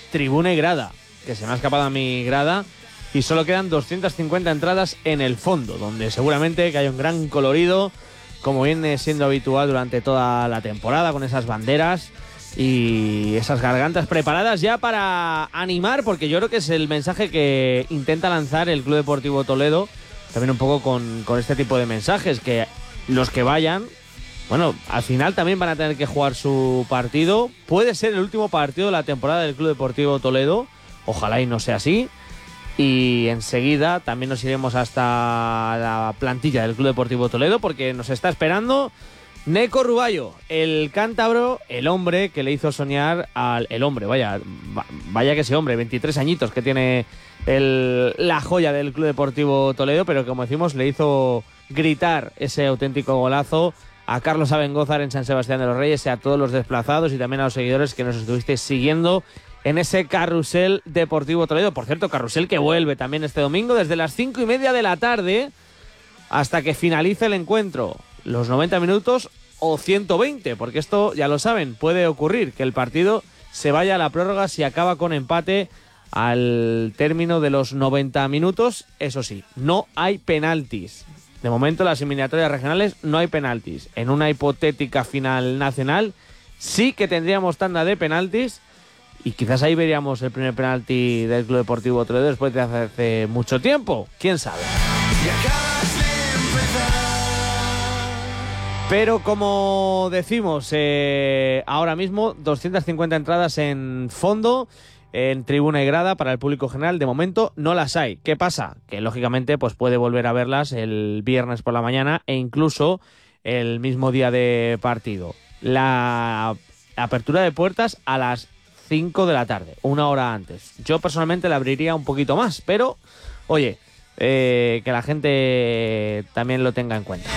tribuna y grada, que se me ha escapado a mi grada, y solo quedan 250 entradas en el fondo, donde seguramente que hay un gran colorido, como viene siendo habitual durante toda la temporada, con esas banderas y esas gargantas preparadas ya para animar, porque yo creo que es el mensaje que intenta lanzar el Club Deportivo Toledo, también un poco con este tipo de mensajes, que los que vayan, bueno, al final también van a tener que jugar su partido, puede ser el último partido de la temporada del Club Deportivo Toledo, ojalá y no sea así. Y enseguida también nos iremos hasta la plantilla del Club Deportivo Toledo, porque nos está esperando Neco Ruballo, el cántabro, el hombre que le hizo soñar al... El hombre, vaya que ese hombre, 23 añitos que tiene la joya del Club Deportivo Toledo, pero como decimos, le hizo gritar ese auténtico golazo a Carlos Abengózar en San Sebastián de los Reyes, y a todos los desplazados y también a los seguidores que nos estuvisteis siguiendo en ese Carrusel Deportivo Toledo. Por cierto, carrusel que vuelve también este domingo desde las 5:30 de la tarde hasta que finalice el encuentro. Los 90 minutos o 120, porque esto, ya lo saben, puede ocurrir que el partido se vaya a la prórroga si acaba con empate al término de los 90 minutos. Eso sí, no hay penaltis. De momento, en las eliminatorias regionales no hay penaltis. En una hipotética final nacional sí que tendríamos tanda de penaltis, y quizás ahí veríamos el primer penalti del Club Deportivo Toledo después de hace mucho tiempo. ¿Quién sabe? Pero como decimos, ahora mismo 250 entradas en fondo, en tribuna y grada para el público general. De momento no las hay. ¿Qué pasa? Que lógicamente pues puede volver a verlas el viernes por la mañana e incluso el mismo día de partido. La apertura de puertas a las 5 de la tarde, una hora antes. Yo personalmente la abriría un poquito más, pero oye, que la gente también lo tenga en cuenta.